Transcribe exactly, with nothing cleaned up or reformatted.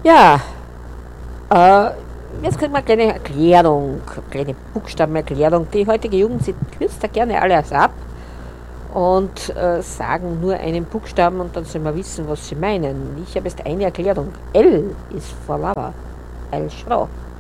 Ja, äh, jetzt kriegen wir eine kleine Erklärung, kleine Buchstabenerklärung. Die heutige Jugend, sie kürzt da gerne alles ab und äh, sagen nur einen Buchstaben und dann sollen wir wissen, was sie meinen. Ich habe jetzt eine Erklärung. L ist for Lava. L Schro.